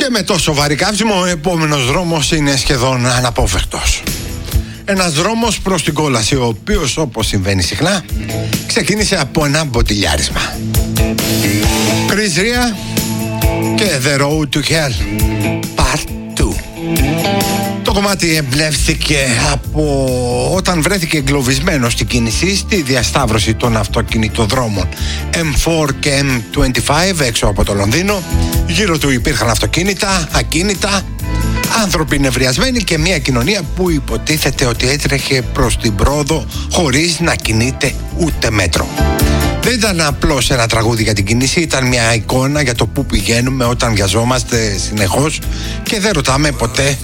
Και με τόσο βαρύ καύσιμο, ο επόμενος δρόμος είναι σχεδόν αναπόφευκτος. Ένας δρόμος προς την κόλαση, ο οποίος, όπως συμβαίνει συχνά, ξεκίνησε από ένα μποτιλιάρισμα. Chris Rea και The Road to Hell Part 2. Το κομμάτι εμπνεύστηκε από όταν βρέθηκε εγκλωβισμένο στην κίνηση στη διασταύρωση των αυτοκινητοδρόμων M4 και M25 έξω από το Λονδίνο. Γύρω του υπήρχαν αυτοκίνητα, ακίνητα, άνθρωποι νευριασμένοι και μια κοινωνία που υποτίθεται ότι έτρεχε προς την πρόοδο χωρίς να κινείται ούτε μέτρο. Δεν ήταν απλώς ένα τραγούδι για την κίνηση, ήταν μια εικόνα για το που πηγαίνουμε όταν βιαζόμαστε συνεχώς και δεν ρωτάμε ποτέ